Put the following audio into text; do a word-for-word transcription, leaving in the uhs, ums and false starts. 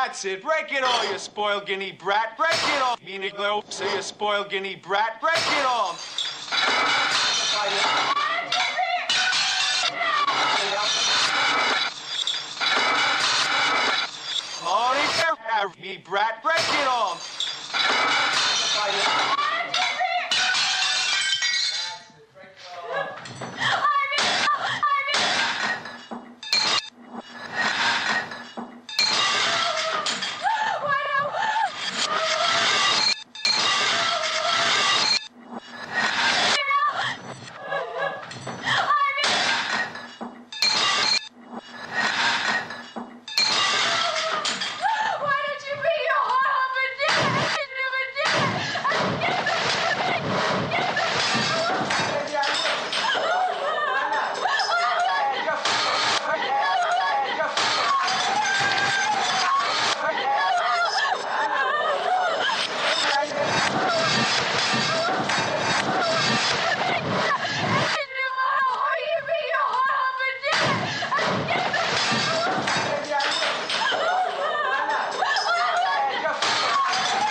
That's it. Break it all, you spoiled guinea brat. Break it all. Meaniglo, say you spoiled guinea brat. Break it all. Oh, me brat. Break it all.